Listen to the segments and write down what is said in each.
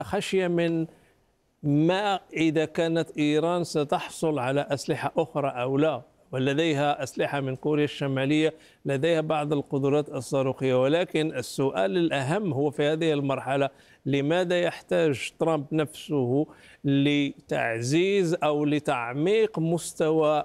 خشية من ما إذا كانت إيران ستحصل على أسلحة أخرى أو لا، ولديها أسلحة من كوريا الشمالية، لديها بعض القدرات الصاروخية. ولكن السؤال الأهم هو في هذه المرحلة، لماذا يحتاج ترامب نفسه لتعزيز أو لتعميق مستوى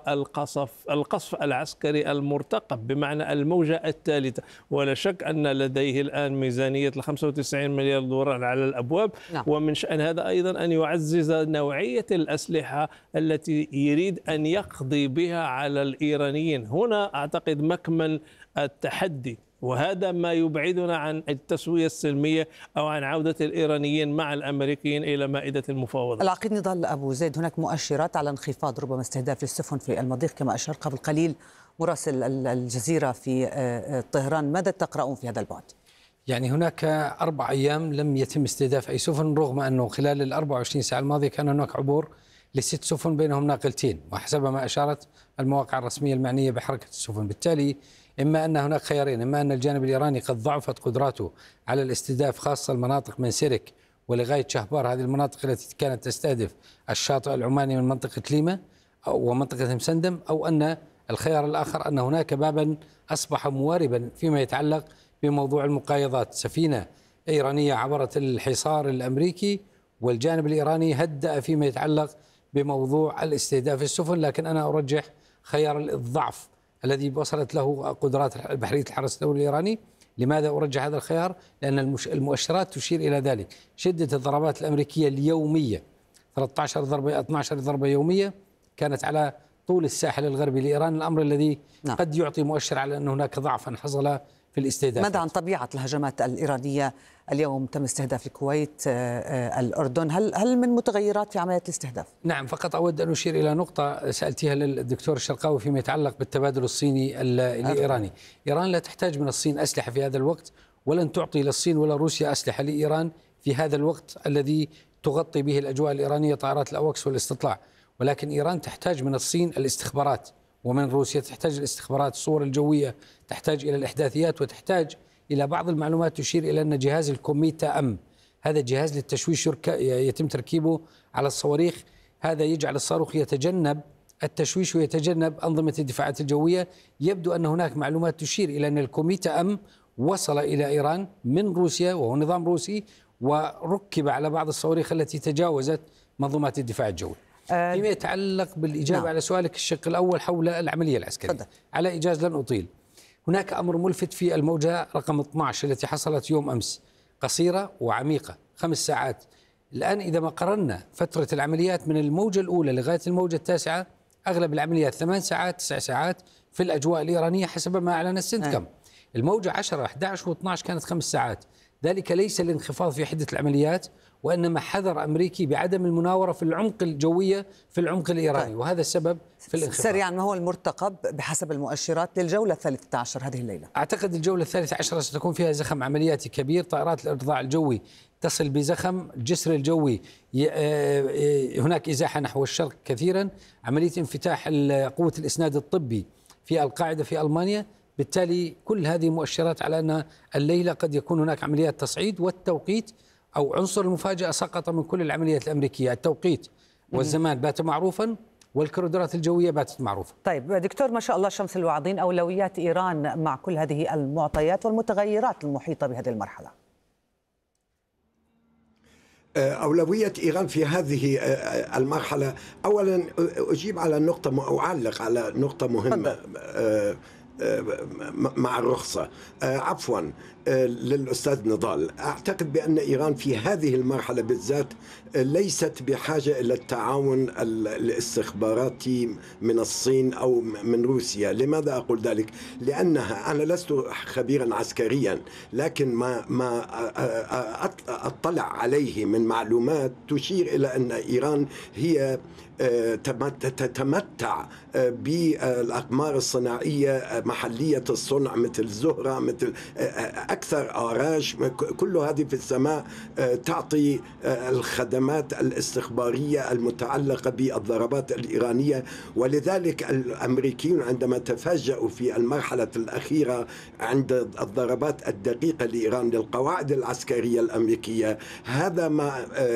القصف العسكري المرتقب، بمعنى الموجة الثالثة؟ ولا شك أن لديه الآن ميزانية 95 مليار دولار على الأبواب. نعم. ومن شأن هذا أيضا أن يعزز نوعية الأسلحة التي يريد أن يقضي بها على الإيرانيين. هنا أعتقد مكمن التحدي، وهذا ما يبعدنا عن التسوية السلمية أو عن عودة الإيرانيين مع الأمريكيين إلى مائدة المفاوضة. العقيد نضال أبو زيد، هناك مؤشرات على انخفاض ربما استهداف للسفن في المضيق كما أشار قبل قليل مراسل الجزيرة في طهران، ماذا تقرؤون في هذا البعد؟ يعني هناك 4 أيام لم يتم استهداف أي سفن، رغم أنه خلال ال 24 ساعة الماضية كان هناك عبور ل6 سفن بينهم ناقلتين، وحسب ما أشارت المواقع الرسمية المعنية بحركة السفن. بالتالي إما أن هناك خيارين: إما أن الجانب الإيراني قد ضعفت قدراته على الاستهداف، خاصة المناطق من سيرك ولغاية شهبار، هذه المناطق التي كانت تستهدف الشاطئ العماني من منطقة ليمة ومنطقة مسندم، أو أن الخيار الآخر أن هناك بابا أصبح مواربا فيما يتعلق بموضوع المقايضات. سفينة إيرانية عبرت الحصار الأمريكي والجانب الإيراني هدأ فيما يتعلق بموضوع الاستهداف السفن، لكن أنا أرجح خيار الضعف الذي وصلت له قدرات بحرية الحرس الدولي الإيراني. لماذا أرجح هذا الخيار؟ لأن المؤشرات تشير إلى ذلك. شدة الضربات الأمريكية اليومية 13 ضربة 12 ضربة يومية كانت على طول الساحل الغربي لإيران، الأمر الذي قد يعطي مؤشر على أن هناك ضعفا حصل في الاستهداف. ماذا عن طبيعة الهجمات الإيرانية؟ اليوم تم استهداف الكويت، الأردن، هل من متغيرات في عملية الاستهداف؟ نعم، فقط أود أن أشير إلى نقطة سألتها للدكتور الشرقاوي فيما يتعلق بالتبادل الصيني الإيراني. إيران لا تحتاج من الصين أسلحة في هذا الوقت، ولن تعطي للصين ولا روسيا أسلحة لإيران في هذا الوقت الذي تغطي به الأجواء الإيرانية طائرات الأوكس والاستطلاع. ولكن إيران تحتاج من الصين الاستخبارات، ومن روسيا تحتاج الاستخبارات، الصور الجوية، تحتاج إلى الإحداثيات، وتحتاج إلى بعض المعلومات تشير إلى أن جهاز الكوميتا أم، هذا جهاز للتشويش يتم تركيبه على الصواريخ، هذا يجعل الصاروخ يتجنب التشويش ويتجنب أنظمة الدفاعات الجوية. يبدو أن هناك معلومات تشير إلى أن الكوميتا أم وصل إلى إيران من روسيا، وهو نظام روسي، وركب على بعض الصواريخ التي تجاوزت منظومات الدفاع الجوي. فيما يتعلق بالإجابة على سؤالك الشق الأول حول العملية العسكرية، على إيجاز لن أطيل، هناك أمر ملفت في الموجة رقم 12 التي حصلت يوم أمس، قصيرة وعميقة 5 ساعات. الآن إذا ما قررنا فترة العمليات من الموجة الأولى لغاية الموجة التاسعة، أغلب العمليات 8 ساعات 9 ساعات في الأجواء الإيرانية حسب ما أعلن السنتكم. الموجة 10 11 و12 كانت 5 ساعات. ذلك ليس الانخفاض في حدة العمليات، وإنما حذر أمريكي بعدم المناورة في العمق الجوية في العمق الإيراني، وهذا السبب في الانخفاض. سريعا، ما هو المرتقب بحسب المؤشرات للجولة 13 هذه الليلة؟ أعتقد الجولة 13 ستكون فيها زخم عملياتي كبير، طائرات الإرضاع الجوي تصل بزخم، الجسر الجوي هناك إزاحة نحو الشرق كثيرا، عملية انفتاح قوة الإسناد الطبي في القاعدة في ألمانيا. بالتالي كل هذه مؤشرات على أن الليلة قد يكون هناك عمليات تصعيد، والتوقيت أو عنصر المفاجأة سقط من كل العمليات الأمريكية. التوقيت والزمان بات معروفا، والكوريدورات الجوية باتت معروفة. طيب دكتور، ما شاء الله شمس الوعظين، أولويات إيران مع كل هذه المعطيات والمتغيرات المحيطة بهذه المرحلة؟ أولوية إيران في هذه المرحلة، أولا أجيب على نقطة أو أعلق على نقطة مهمة مع الرخصة، عفوا للأستاذ نضال. أعتقد بأن إيران في هذه المرحلة بالذات ليست بحاجة إلى التعاون الاستخباراتي من الصين أو من روسيا. لماذا أقول ذلك؟ لأنها، أنا لست خبيرا عسكريا، لكن ما أطلع عليه من معلومات تشير إلى أن إيران هي تتمتع بالأقمار الصناعية محلية الصنع مثل زهرة، مثل أكثر آراج، كل هذه في السماء تعطي الخدمات الاستخبارية المتعلقة بالضربات الإيرانية. ولذلك الأمريكيون عندما تفاجؤوا في المرحلة الأخيرة عند الضربات الدقيقة لإيران للقواعد العسكرية الأمريكية، هذا ما